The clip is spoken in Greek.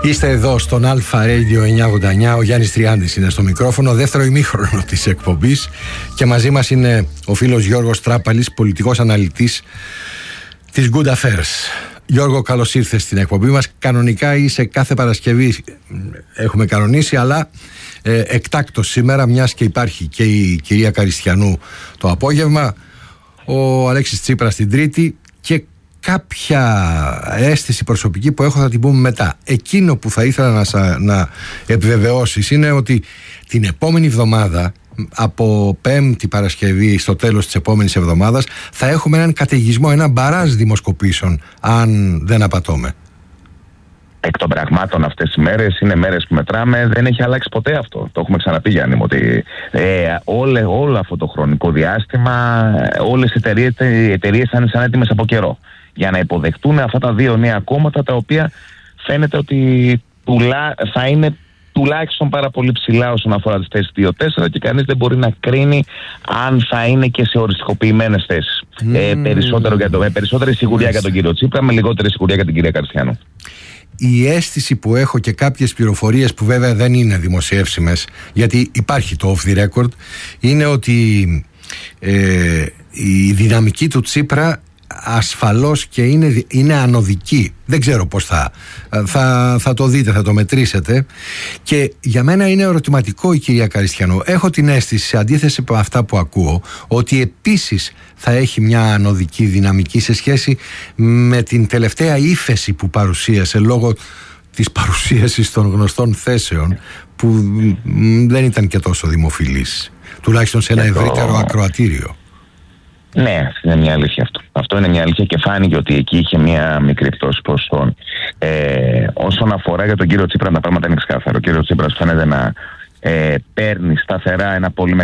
Είστε εδώ στον Αλφα Radio 989. Ο Γιάννης Τριάντης είναι στο μικρόφωνο, δεύτερο ημίχρονο της εκπομπής, και μαζί μας είναι ο φίλος Γιώργος Τράπαλης, πολιτικός αναλυτής της Good Affairs. Γιώργο, καλώς ήρθες στην εκπομπή μας. Κανονικά είσαι κάθε Παρασκευή, έχουμε κανονίσει, αλλά εκτάκτως σήμερα, μιας και υπάρχει και η κυρία Καριστιανού το απόγευμα, ο Αλέξης Τσίπρας την Τρίτη, και κάποια αίσθηση προσωπική που έχω θα την πούμε μετά. Εκείνο που θα ήθελα να επιβεβαιώσεις είναι ότι την επόμενη εβδομάδα, από Πέμπτη Παρασκευή στο τέλος της επόμενης εβδομάδας, θα έχουμε έναν καταιγισμό, ένα μπαράζ δημοσκοπήσεων, αν δεν απατώμε. Εκ των πραγμάτων αυτές οι μέρες είναι μέρες που μετράμε, δεν έχει αλλάξει ποτέ αυτό. Το έχουμε ξαναπεί, Γιάννη, ότι όλο αυτό το χρονικό διάστημα όλες οι εταιρείες θα είναι σαν έτοιμες από καιρό για να υποδεχτούν αυτά τα δύο νέα κόμματα, τα οποία φαίνεται ότι θα είναι τουλάχιστον πάρα πολύ ψηλά όσον αφορά τις θέσεις 2-4, και κανείς δεν μπορεί να κρίνει αν θα είναι και σε οριστικοποιημένες θέσεις. Περισσότερη σιγουριά για τον κύριο Τσίπρα, με λιγότερη σιγουριά για την κυρία Καριστιανού. Η αίσθηση που έχω και κάποιες πληροφορίες που βέβαια δεν είναι δημοσιεύσιμες, γιατί υπάρχει το off the record, είναι ότι η δυναμική του Τσίπρα ασφαλώς και είναι ανωδική. Δεν ξέρω πώς θα το δείτε, θα το μετρήσετε, και για μένα είναι ερωτηματικό η κυρία Καριστιανού. Έχω την αίσθηση, σε αντίθεση με αυτά που ακούω, ότι επίσης θα έχει μια ανωδική δυναμική σε σχέση με την τελευταία ύφεση που παρουσίασε λόγω της παρουσίασης των γνωστών θέσεων, που δεν ήταν και τόσο δημοφιλής, τουλάχιστον σε ένα ευρύτερο ακροατήριο. Ναι, είναι μια αλήθεια αυτό. Αυτό είναι μια αλήθεια, και φάνηκε ότι εκεί είχε μια μικρή πτώση ποσοστών. Όσον αφορά για τον κύριο Τσίπρα, τα πράγματα είναι ξεκάθαρο. Ο κύριος Τσίπρας φαίνεται να παίρνει σταθερά ένα πολύ